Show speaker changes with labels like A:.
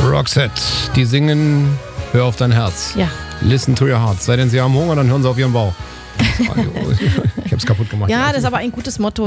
A: Roxette, die singen Hör auf dein Herz.
B: Ja.
A: Listen to your heart. Sei denn, sie haben Hunger, dann hören sie auf ihren Bauch. Ich hab's kaputt gemacht.
B: Ja, das ist aber ein gutes Motto.